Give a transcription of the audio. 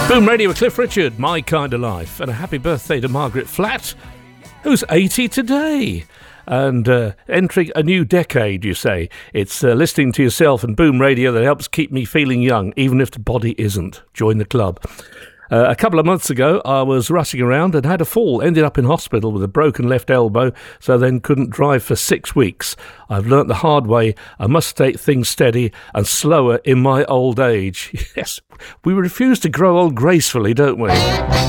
Boom Radio with Cliff Richard, My Kind of Life. And a happy birthday to Margaret Flatt, who's 80 today. And entering a new decade, you say. It's listening to yourself and Boom Radio that helps keep me feeling young, even if the body isn't. Join the club. A couple of months ago, I was rushing around and had a fall. Ended up in hospital with a broken left elbow, so then couldn't drive for 6 weeks. I've learnt the hard way. I must take things steady and slower in my old age. Yes, we refuse to grow old gracefully, don't we?